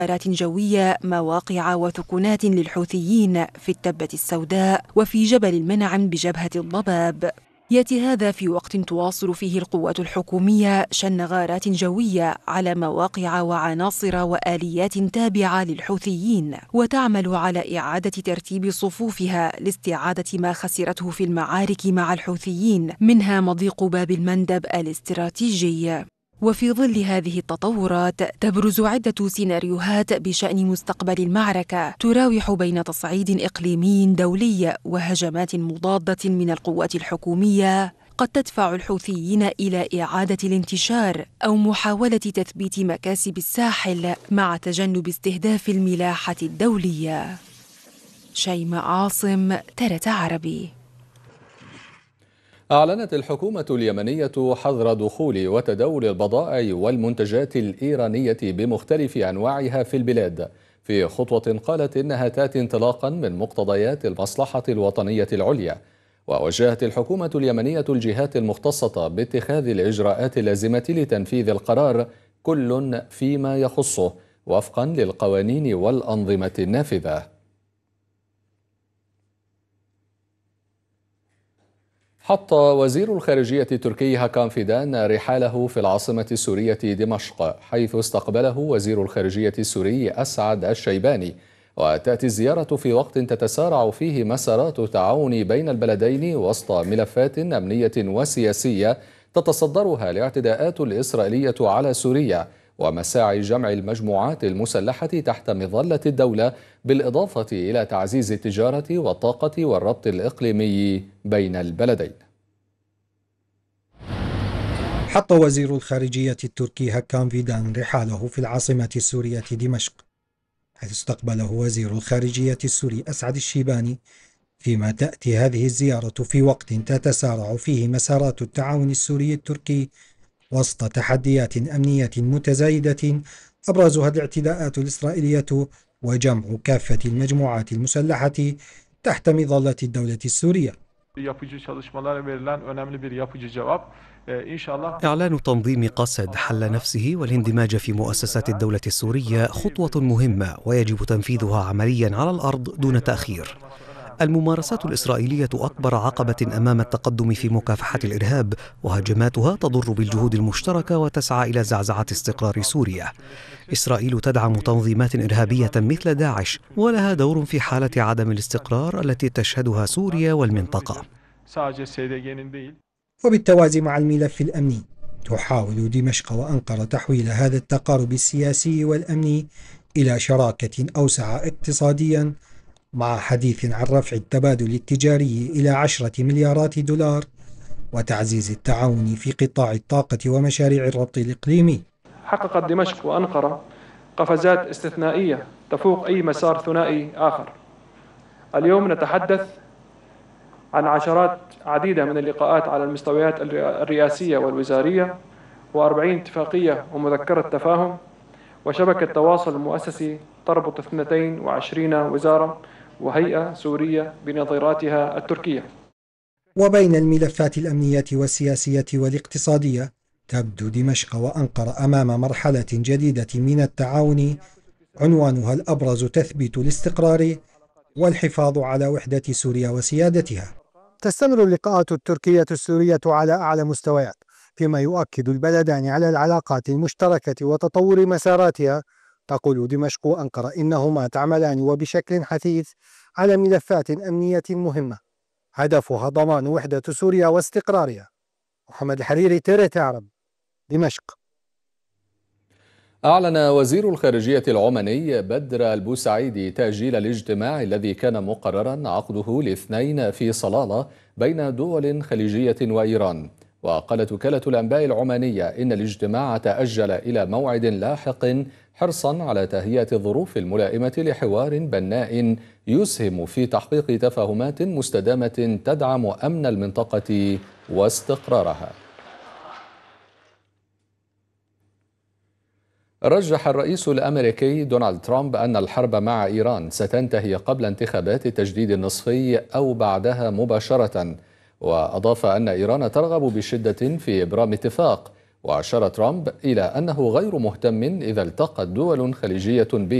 غارات جوية مواقع وثكنات للحوثيين في التبة السوداء وفي جبل المنعم بجبهة الضباب. يأتي هذا في وقت تواصل فيه القوات الحكومية شن غارات جوية على مواقع وعناصر وآليات تابعة للحوثيين، وتعمل على إعادة ترتيب صفوفها لاستعادة ما خسرته في المعارك مع الحوثيين، منها مضيق باب المندب الاستراتيجي. وفي ظل هذه التطورات تبرز عدة سيناريوهات بشأن مستقبل المعركة، تراوح بين تصعيد إقليمي دولي وهجمات مضادة من القوات الحكومية قد تدفع الحوثيين إلى إعادة الانتشار أو محاولة تثبيت مكاسب الساحل مع تجنب استهداف الملاحة الدولية. شيماء عاصم، TRT عربي. أعلنت الحكومة اليمنية حظر دخول وتداول البضائع والمنتجات الإيرانية بمختلف أنواعها في البلاد، في خطوة قالت إنها تأتي انطلاقا من مقتضيات المصلحة الوطنية العليا. ووجهت الحكومة اليمنية الجهات المختصة باتخاذ الإجراءات اللازمة لتنفيذ القرار كل فيما يخصه وفقا للقوانين والأنظمة النافذة. حط وزير الخارجية التركي هاكان فيدان رحاله في العاصمة السورية دمشق، حيث استقبله وزير الخارجية السوري أسعد الشيباني. وتأتي الزيارة في وقت تتسارع فيه مسارات التعاون بين البلدين وسط ملفات أمنية وسياسية تتصدرها الاعتداءات الإسرائيلية على سوريا ومساعي جمع المجموعات المسلحة تحت مظلة الدولة، بالإضافة إلى تعزيز التجارة والطاقة والربط الإقليمي بين البلدين. حط وزير الخارجية التركي هاكان فيدان رحاله في العاصمة السورية دمشق، حيث استقبله وزير الخارجية السوري أسعد الشيباني، فيما تأتي هذه الزيارة في وقت تتسارع فيه مسارات التعاون السوري التركي وسط تحديات أمنية متزايدة أبرزها الاعتداءات الإسرائيلية وجمع كافة المجموعات المسلحة تحت مظلة الدولة السورية. إعلان تنظيم قسد حل نفسه والاندماج في مؤسسات الدولة السورية خطوة مهمة ويجب تنفيذها عمليا على الأرض دون تأخير. الممارسات الإسرائيلية أكبر عقبة أمام التقدم في مكافحة الإرهاب، وهجماتها تضر بالجهود المشتركة وتسعى إلى زعزعة استقرار سوريا. إسرائيل تدعم تنظيمات إرهابية مثل داعش، ولها دور في حالة عدم الاستقرار التي تشهدها سوريا والمنطقة. وبالتوازي مع الملف الأمني، تحاول دمشق وأنقرة تحويل هذا التقارب السياسي والأمني إلى شراكة أوسع اقتصاديا، مع حديث عن رفع التبادل التجاري إلى 10 مليارات دولار وتعزيز التعاون في قطاع الطاقة ومشاريع الربط الإقليمي. حققت دمشق وأنقرة قفزات استثنائية تفوق أي مسار ثنائي آخر. اليوم نتحدث عن عشرات عديدة من اللقاءات على المستويات الرئاسية والوزارية، و40 اتفاقية ومذكرة تفاهم، وشبكة تواصل مؤسسي تربط 22 وزارة وهيئة سورية بنظيراتها التركية. وبين الملفات الأمنية والسياسية والاقتصادية، تبدو دمشق وأنقرة أمام مرحلة جديدة من التعاون، عنوانها الأبرز تثبيت الاستقرار والحفاظ على وحدة سوريا وسيادتها. تستمر اللقاءات التركية السورية على أعلى مستويات، فيما يؤكد البلدان على العلاقات المشتركة وتطور مساراتها. تقول دمشق وأنقرة إنهما تعملان وبشكل حثيث على ملفات أمنية مهمة هدفها ضمان وحدة سوريا واستقرارها. محمد الحريري، TRT عرب، دمشق. أعلن وزير الخارجية العماني بدر البوسعيدي تأجيل الاجتماع الذي كان مقررا عقده الاثنين في صلالة بين دول خليجية وإيران. وقالت وكالة الأنباء العمانية إن الاجتماع تأجل إلى موعد لاحق حرصا على تهيئة الظروف الملائمة لحوار بناء يسهم في تحقيق تفاهمات مستدامة تدعم أمن المنطقة واستقرارها. رجح الرئيس الأمريكي دونالد ترامب أن الحرب مع إيران ستنتهي قبل انتخابات التجديد النصفي أو بعدها مباشرة، وأضاف أن إيران ترغب بشدة في إبرام اتفاق، وأشار ترامب إلى أنه غير مهتم إذا التقت دول خليجية